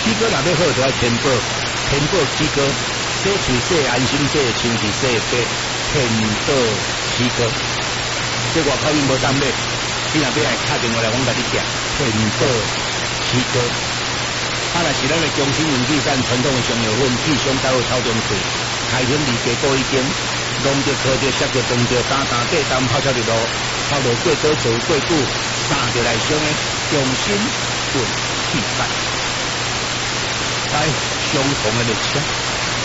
机哥若要好，就要天宝，天宝机哥，洗厝洗安心洗，清气洗白，天宝机哥。这外口伊无当买，你若要来打电话来，我甲你讲，天宝机哥。若是咱的中兴农技站传统的商业粉，气象大有草中水，开兴离家过一间，弄着靠着摔着动着打打地当跑出的路，跑路过多走过久，三着来上的中兴粉气站，来相同的列车。